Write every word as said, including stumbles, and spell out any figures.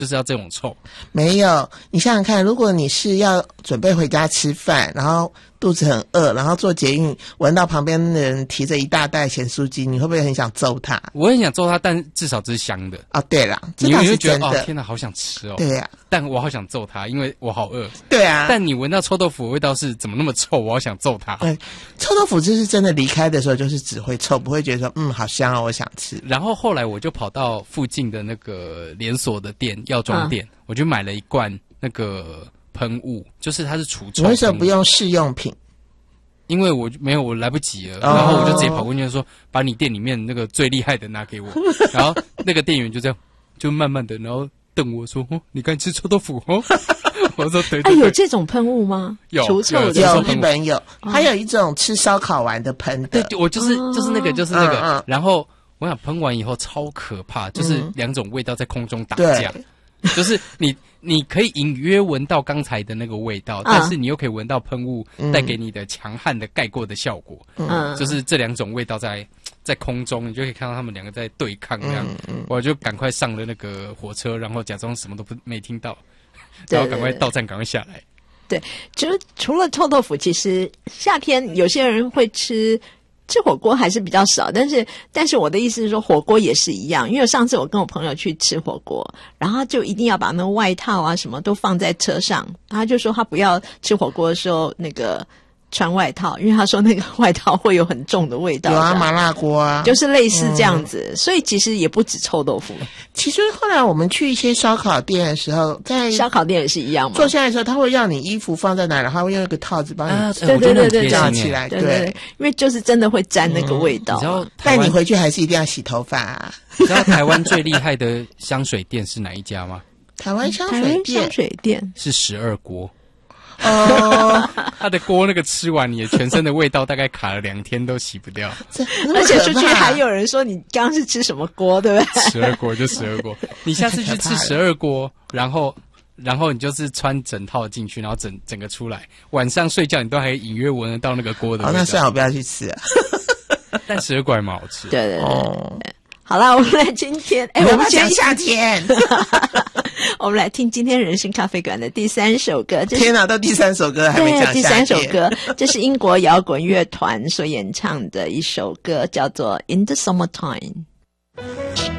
就是要这种臭。 没有，你想想看，如果你是要准备回家吃饭，然后肚子很饿，然后坐捷运闻到旁边的人提着一大袋咸酥鸡，你会不会很想揍他？ 我很想揍他，但至少这是香的。 哦，对啦，这你倒会觉得哦， 是真的。 天哪，好想吃哦。 对呀、啊， 但我好想揍他，因为我好饿。 对啊， 但你闻到臭豆腐的味道是怎么那么臭？我好想揍他。 对，臭豆腐就是真的离开的时候就是只会臭，不会觉得说嗯好香哦，我想吃。 然后后来我就跑到附近的那个连锁的店，药妆店，嗯、我就买了一罐那个喷雾，就是它是除臭。 你为什么不用试用品？ 因为我没有，我来不及了，然后我就直接跑过去说：“把你店里面那个最厉害的拿给我。”然后那个店员就这样，就慢慢的，然后瞪我说：“哦，你敢吃臭豆腐哦？”我说：“对对对。” 哎，有这种喷雾吗？ 有， 除臭的有，日本有，还有一种吃烧烤完的喷的。 对，我就是就是那个就是那个。嗯嗯、然后我想喷完以后超可怕，就是两种味道在空中打架。嗯就是你，你可以隐约闻到刚才的那个味道，但是你又可以闻到喷雾带给你的强悍的盖过的效果。嗯，就是这两种味道在在空中，你就可以看到他们两个在对抗这样。嗯嗯、我就赶快上了那个火车，然后假装什么都不没听到，然后赶快到站，赶快下来。 对，就是除了臭豆腐，其实夏天有些人会吃。吃火锅还是比较少，但是但是我的意思是说，火锅也是一样。因为上次我跟我朋友去吃火锅，然后他就一定要把那个外套啊什么都放在车上，他就说他不要吃火锅的时候那个穿外套，因为他说那个外套会有很重的味道。 有啊，麻辣锅啊， 就是类似这样子。嗯、所以其实也不止臭豆腐。 其实后来我们去一些烧烤店的时候，在烧烤店也是一样嘛。 坐下来的时候，他会让你衣服放在哪，然后他会用一个套子帮你、 啊、 对对对对罩起来。 对对对，因为就是真的会沾那个味道。 嗯、 但你回去还是一定要洗头发、啊。 你知道台湾最厉害的香水店是哪一家吗？ 台湾香水店， 香水店是十二锅。 哦， 他的锅那个吃完，你的全身的味道大概卡了两天都洗不掉。 而且出去还有人说你刚刚是吃什么锅，对不对？ 十二锅就十二锅，你下次去吃十二锅，然后然后你就是穿整套进去，然后整整个出来，晚上睡觉你都还隐约闻得到那个锅的味道。 哦，那算了，我不要去吃啊。 但十二锅还蛮好吃。 对对对。 哦， 好了，我们来今天，哎， 我们讲夏天。 我们来听今天人生咖啡馆的第三首歌。 天哪，到第三首歌还没讲夏天。 第三首歌，这是英国摇滚乐团所演唱的一首歌，叫做《In the Summertime》。